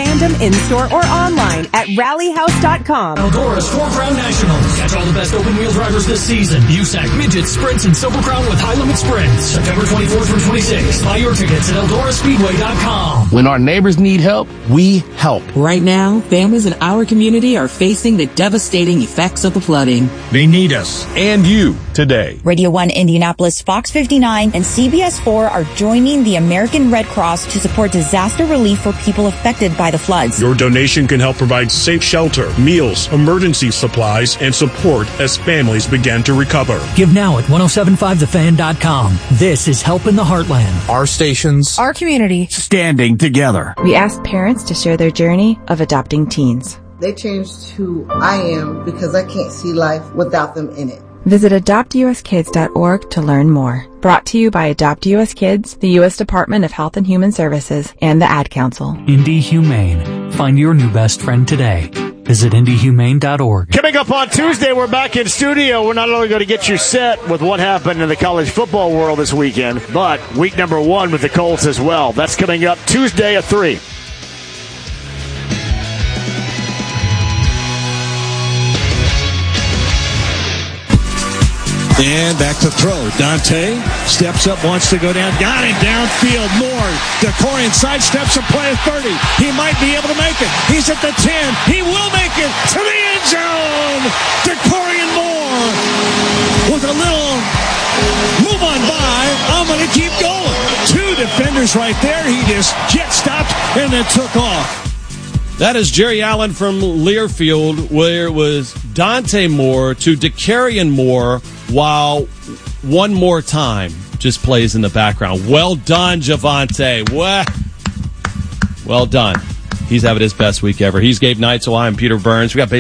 fandom in-store or online at rallyhouse.com. Eldora Sport Crown Nationals. Catch all the best open-wheel drivers this season. USAC Midget Sprints and Silver Crown with high-limit sprints. September 24th through 26th. Buy your tickets at EldoraSpeedway.com. When our neighbors need help, we help. Right now, families in our community are facing the devastating effects of the flooding. They need us and you today. Radio 1 Indianapolis, Fox 59, and CBS 4 are joining the American Red Cross to support disaster relief for people affected by the floods. Your donation can help provide safe shelter, meals, emergency supplies, and support as families begin to recover. Give now at 1075thefan.com. This is Help in the Heartland. Our stations, our community, standing together. We asked parents to share their journey of adopting teens. They changed who I am because I can't see life without them in it. Visit adoptuskids.org to learn more. Brought to you by Adopt US Kids, the U.S. Department of Health and Human Services, and the Ad Council. Indy Humane. Find your new best friend today. Visit indyhumane.org. Coming up on Tuesday, we're back in studio. We're not only going to get you set with what happened in the college football world this weekend, but week number 1 with the Colts as well. That's coming up Tuesday at 3. And back to throw. Dante steps up, wants to go down. Got it downfield. Moore. DeCorian sidesteps and play at 30. He might be able to make it. He's at the 10. He will make it to the end zone. DeCorian Moore with a little move on by. I'm going to keep going. 2 defenders right there. He just jet stopped and then took off. That is Jerry Allen from Learfield, where it was Dante Moore to DeCorian Moore, while one more time just plays in the background. Well done, Javante. Well done. He's having his best week ever. He's Gabe Neitzel. I'm Peter Burns. We got